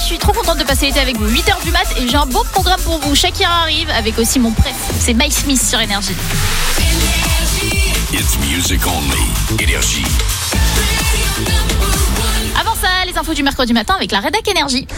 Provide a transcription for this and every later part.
suis trop contente de passer l'été avec vous. 8h du mat et j'ai un beau programme pour vous. Shakira arrive avec aussi mon préf. C'est Mike Smith sur Énergie. It's music only. Énergie. Avant ça, les infos du mercredi matin avec la rédac Énergie.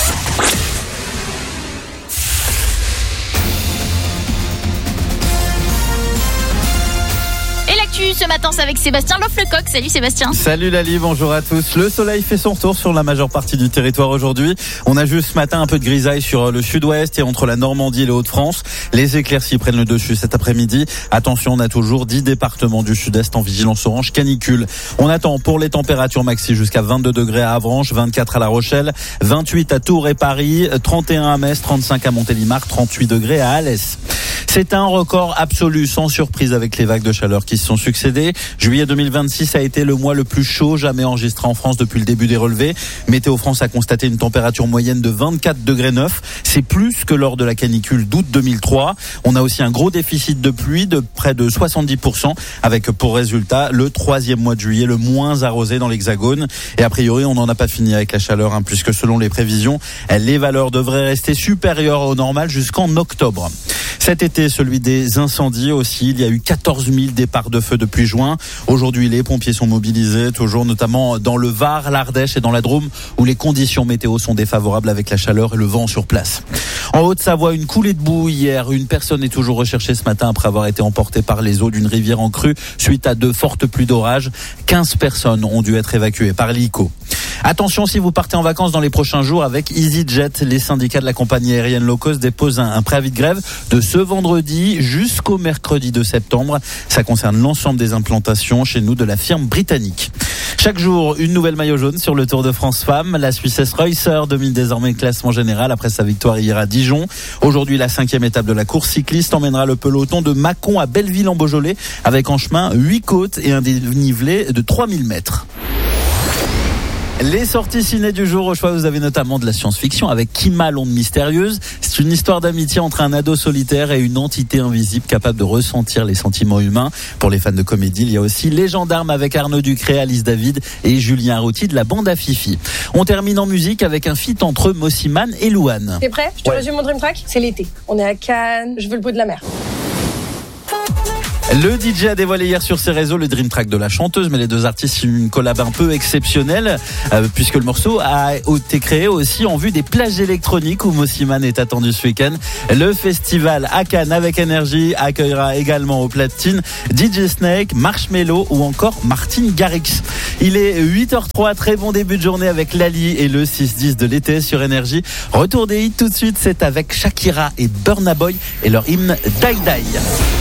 Ce matin, c'est avec Sébastien Lofflecoq. Salut Sébastien. Salut Lali, bonjour à tous. Le soleil fait son retour sur la majeure partie du territoire aujourd'hui. On a juste ce matin un peu de grisaille sur le sud-ouest et entre la Normandie et les Hauts-de-France. Les éclaircies prennent le dessus cet après-midi. Attention, on a toujours 10 départements du sud-est en vigilance orange canicule. On attend pour les températures maxi jusqu'à 22 degrés à Avranches, 24 à La Rochelle, 28 à Tours et Paris, 31 à Metz, 35 à Montélimar, 38 degrés à Alès. C'est un record absolu, sans surprise, avec les vagues de chaleur qui se sont succédées. Juillet 2026 a été le mois le plus chaud jamais enregistré en France depuis le début des relevés. Météo France a constaté une température moyenne de 24 degrés 9. C'est plus que lors de la canicule d'août 2003. On a aussi un gros déficit de pluie de près de 70%, avec pour résultat le 3e mois de juillet le moins arrosé dans l'Hexagone. Et a priori, on n'en a pas fini avec la chaleur, puisque selon les prévisions, les valeurs devraient rester supérieures au normal jusqu'en octobre. Cet été, celui des incendies aussi. Il y a eu 14 000 départs de feu depuis juin. Aujourd'hui, les pompiers sont mobilisés, toujours notamment dans le Var, l'Ardèche et dans la Drôme, où les conditions météo sont défavorables avec la chaleur et le vent sur place. En Haute-Savoie, une coulée de boue hier. Une personne est toujours recherchée ce matin après avoir été emportée par les eaux d'une rivière en crue suite à de fortes pluies d'orage. 15 personnes ont dû être évacuées par l'ICO. Attention si vous partez en vacances dans les prochains jours avec EasyJet. Les syndicats de la compagnie aérienne low cost déposent un préavis de grève de ce vendredi jusqu'au mercredi 2 septembre. Ça concerne l'ensemble des implantations chez nous de la firme britannique. Chaque jour, une nouvelle maillot jaune sur le Tour de France Femmes. La Suissesse Reusser domine désormais le classement général après sa victoire hier à Dijon. Aujourd'hui, la 5e étape de la course cycliste emmènera le peloton de Mâcon à Belleville en Beaujolais avec en chemin 8 côtes et un dénivelé de 3000 mètres. Les sorties ciné du jour, au choix, vous avez notamment de la science-fiction avec Kima, l'onde mystérieuse. C'est une histoire d'amitié entre un ado solitaire et une entité invisible capable de ressentir les sentiments humains. Pour les fans de comédie, il y a aussi Les Gendarmes avec Arnaud Ducré, Alice David et Julien Arrouti de la bande à Fifi. On termine en musique avec un feat entre Mossiman et Louane. T'es prêt ? Je te résume mon dream track ? C'est l'été. On est à Cannes, je veux le bruit de la mer. Le DJ a dévoilé hier sur ses réseaux le dream track de la chanteuse, mais les deux artistes ont une collab un peu exceptionnelle, puisque le morceau a été créé aussi en vue des plages électroniques où Mossiman est attendu ce week-end. Le festival à Cannes avec Énergie accueillera également au platine DJ Snake, Marshmello ou encore Martin Garrix. Il est 8h03, très bon début de journée avec Lali et le 6-10 de l'été sur Énergie. Retour des hits tout de suite, c'est avec Shakira et Burna Boy et leur hymne Die Die.